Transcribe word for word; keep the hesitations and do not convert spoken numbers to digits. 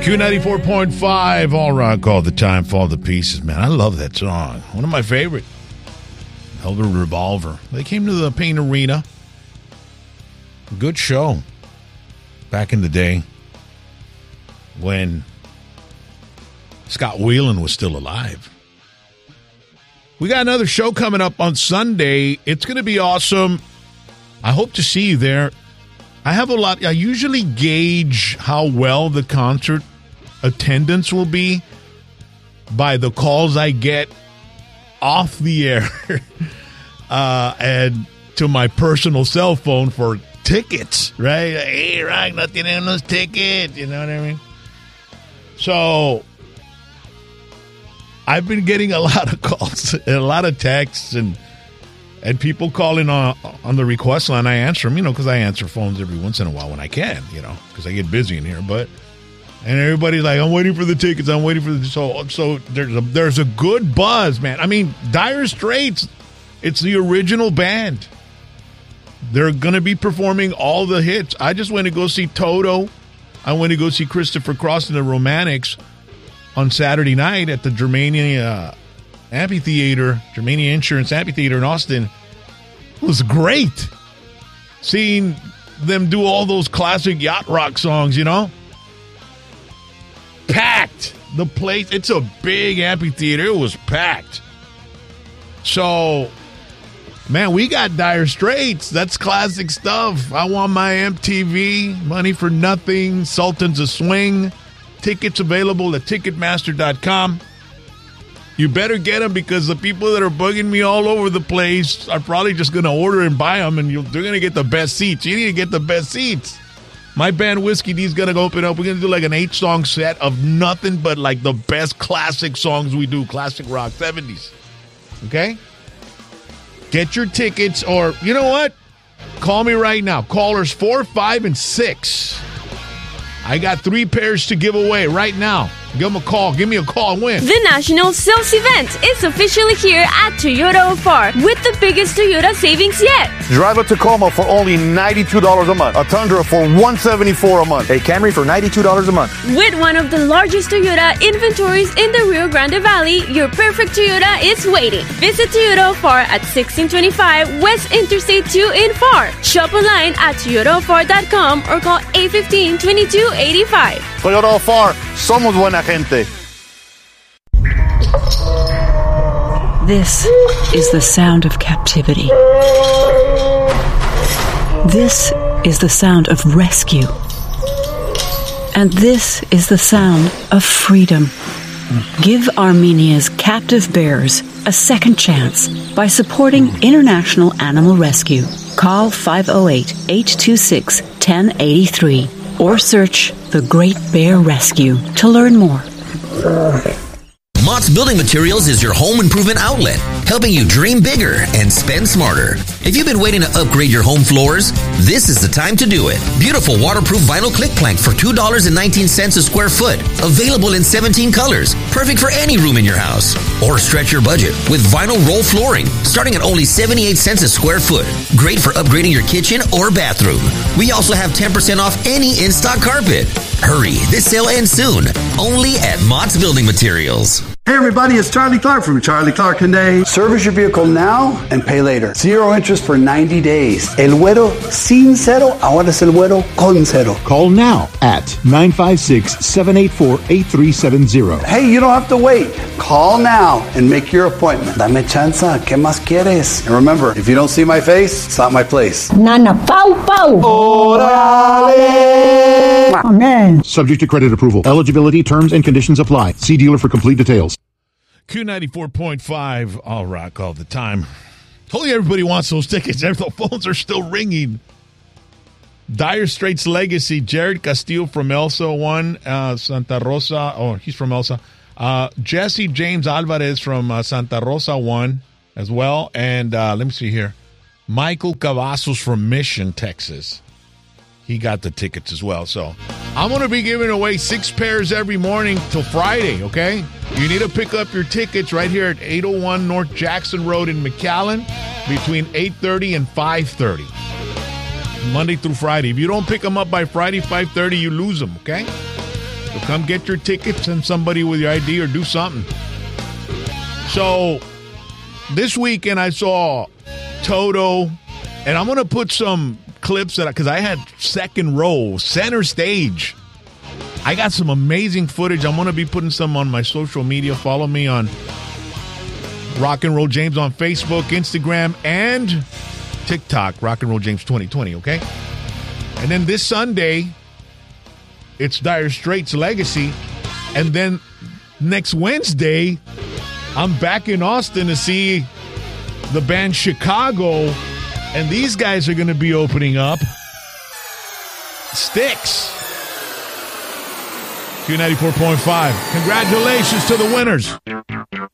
Q ninety-four point five, All Rock All the Time, Fall to Pieces. Man, I love that song. One of my favorite. Velvet Revolver. They came to the Pain Arena. Good show. Back in the day when Scott Weiland was still alive. We got another show coming up on Sunday. It's going to be awesome. I hope to see you there. I have a lot. I usually gauge how well the concert attendance will be by the calls I get off the air uh, and to my personal cell phone for tickets, right? Hey, Rock, no tienen unos tickets. You know what I mean? So I've been getting a lot of calls and a lot of texts and and people calling on on the request line. I answer them, you know, because I answer phones every once in a while when I can, you know, because I get busy in here. But and everybody's like, I'm waiting for the tickets. I'm waiting for the so so. There's a there's a good buzz, man. I mean, Dire Straits, it's the original band. They're gonna be performing all the hits. I just went to go see Toto. I went to go see Christopher Cross and the Romantics on Saturday night at the Germania Amphitheater, Germania Insurance Amphitheater in Austin. It was great seeing them do all those classic yacht rock songs, you know? Packed. The place, it's a big amphitheater. It was packed. So, man, we got Dire Straits. That's classic stuff. I Want My M T V, Money for Nothing, Sultans of Swing. Tickets available at Ticketmaster dot com. You better get them because the people that are bugging me all over the place are probably just going to order and buy them, and you'll, they're going to get the best seats. You need to get the best seats. My band Whiskey D's going to open up. We're going to do like an eight-song set of nothing but like the best classic songs we do, classic rock, seventies. Okay? Get your tickets, or you know what? Call me right now. Callers four, five, and six. I got three pairs to give away right now. Give them a call. Give me a call and win. The National Sales Event is officially here at Toyota O F A R with the biggest Toyota savings yet. Drive a Tacoma for only ninety-two dollars a month. A Tundra for one hundred seventy-four dollars a month. A Camry for ninety-two dollars a month. With one of the largest Toyota inventories in the Rio Grande Valley, your perfect Toyota is waiting. Visit Toyota O F A R at sixteen twenty-five West Interstate two in F A R. Shop online at Toyota O F A R dot com or call eight one five, two two eight five. Toyota O F A R, somos buena gente. This is the sound of captivity. This is the sound of rescue. And this is the sound of freedom. Give Armenia's captive bears a second chance by supporting International Animal Rescue. Call five oh eight, eight two six, one oh eight three or search The Great Bear Rescue to learn more. Mott's Building Materials is your home improvement outlet, helping you dream bigger and spend smarter. If you've been waiting to upgrade your home floors, this is the time to do it. Beautiful waterproof vinyl click plank for two dollars and nineteen cents a square foot. Available in seventeen colors. Perfect for any room in your house. Or stretch your budget with vinyl roll flooring, starting at only seventy-eight cents a square foot. Great for upgrading your kitchen or bathroom. We also have ten percent off any in-stock carpet. Hurry, this sale ends soon. Only at Mott's Building Materials. Hey everybody, it's Charlie Clark from Charlie Clark Hyundai. Service your vehicle now and pay later. Zero interest for ninety days. El Güero sin cero, ahora es el Güero con cero. Call now at nine five six, seven eight four, eight three seven zero. Hey, you don't have to wait. Call now and make your appointment. Dame chanza, ¿qué más quieres? And remember, if you don't see my face, it's not my place. Nana, pau, pau. Orale. Amen. Subject to credit approval. Eligibility, terms, and conditions apply. See dealer for complete details. Q ninety-four point five, All Rock All the Time. Told you everybody wants those tickets. The phones are still ringing. Dire Straits Legacy. Jared Castillo from Elsa won. Uh, Santa Rosa. Oh, he's from Elsa. Uh, Jesse James Alvarez from uh, Santa Rosa won as well. And uh, let me see here. Michael Cavazos from Mission, Texas. He got the tickets as well. So I'm going to be giving away six pairs every morning till Friday, okay? You need to pick up your tickets right here at eight oh one North Jackson Road in McAllen between eight thirty and five thirty. Monday through Friday. If you don't pick them up by Friday, five thirty, you lose them, okay? So come get your tickets, send somebody with your I D or do something. So this weekend I saw Toto, and I'm going to put some clips that because I had second row, center stage. I got some amazing footage. I'm going to be putting some on my social media. Follow me on Rock and Roll James on Facebook, Instagram, and TikTok, Rock and Roll James twenty twenty, okay? And then this Sunday, it's Dire Straits Legacy. And then next Wednesday, I'm back in Austin to see the band Chicago. And these guys are going to be opening up Styx. Q ninety-four point five. Congratulations to the winners.